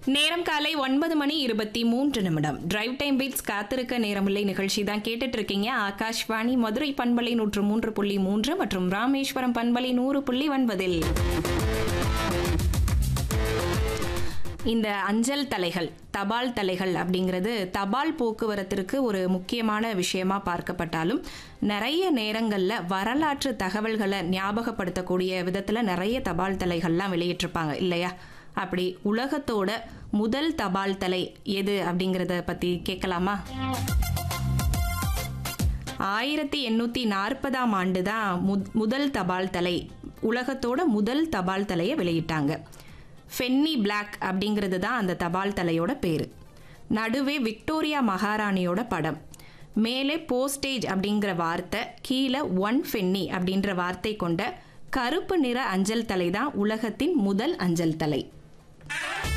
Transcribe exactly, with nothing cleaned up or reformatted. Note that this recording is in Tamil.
நேரம் காலை ஒன்பது மணி இருபத்தி மூன்று நிமிடம். டிரைவ் டைம் பீட்ஸ் காத்திருக்க நேரமில்லை நிகழ்ச்சி தான் கேட்டுட்டு இருக்கீங்க. ஆகாஷ்வாணி மதுரை பண்பலை நூற்று மூன்று புள்ளி மூன்று மற்றும் ராமேஸ்வரம் பண்பலை நூறு புள்ளி ஒன்பதில் இந்த அஞ்சல் தலைகள், தபால் தலைகள் அப்படிங்கிறது தபால் போக்குவரத்திற்கு ஒரு முக்கியமான விஷயமா பார்க்கப்பட்டாலும் நிறைய நேரங்களில் வரலாற்று தகவல்களை ஞாபகப்படுத்தக்கூடிய விதத்தில் நிறைய தபால் தலைகள்லாம் வெளியிட்டிருப்பாங்க இல்லையா? அப்படி உலகத்தோட முதல் தபால் தலை எது அப்படிங்கிறத பற்றி கேட்கலாமா? ஆயிரத்தி எண்ணூற்றி நாற்பதாம் ஆண்டு தான் முதல் தபால் தலை, உலகத்தோட முதல் தபால் தலையை வெளியிட்டாங்க. ஃபென்னி பிளாக் அப்படிங்கிறது தான் அந்த தபால் தலையோட பேர். நடுவே விக்டோரியா மகாராணியோட படம், மேலே போஸ்டேஜ் அப்படிங்கிற வார்த்தை, கீழே ஒன் ஃபென்னி அப்படின்ற வார்த்தை கொண்ட கருப்பு நிற அஞ்சல் தலை தான் உலகத்தின் முதல் அஞ்சல் தலை.